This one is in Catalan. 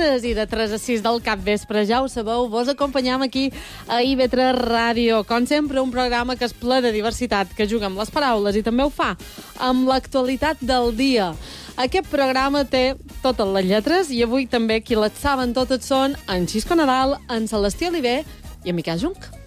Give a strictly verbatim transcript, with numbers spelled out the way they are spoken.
lletres i de tres a sis del capvespre, ja ho sabeu, vos acompanyam aquí a I V tres Ràdio. Com sempre, un programa que és ple de diversitat, que juga amb les paraules i també ho fa amb l'actualitat del dia. Aquest programa té totes les lletres i avui també qui les saben totes són en Xisco Nadal, en Celestí Oliver i en Miquel Junc.